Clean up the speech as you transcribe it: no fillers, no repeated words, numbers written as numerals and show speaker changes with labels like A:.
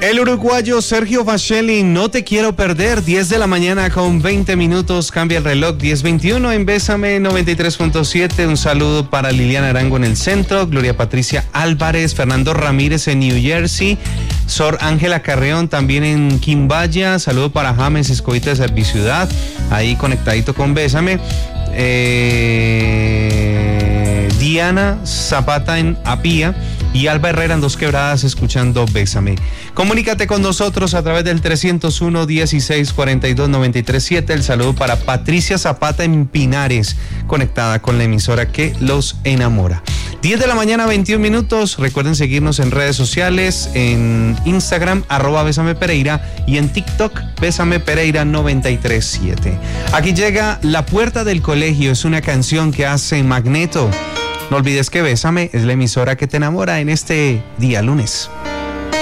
A: El uruguayo Sergio Facelli, no te quiero perder, 10 de la mañana con 20 minutos, cambia el reloj, 10:21 en Bésame 93.7, un saludo para Liliana Arango en el centro, Gloria Patricia Álvarez, Fernando Ramírez en New Jersey, Sor Ángela Carreón también en Quimbaya, saludo para James Escobita de Serviciudad, ahí conectadito con Bésame, Diana Zapata en Apía y Alba Herrera en Dos Quebradas escuchando Bésame. Comunícate con nosotros a través del 301-1642-937. El saludo para Patricia Zapata en Pinares, conectada con la emisora que los enamora. 10 de la mañana, 21 minutos. Recuerden seguirnos en redes sociales, en Instagram, @Bésame Pereira, y en TikTok, Bésame Pereira 937. Aquí llega La Puerta del Colegio, es una canción que hace Magneto. No olvides que Bésame es la emisora que te enamora en este día lunes.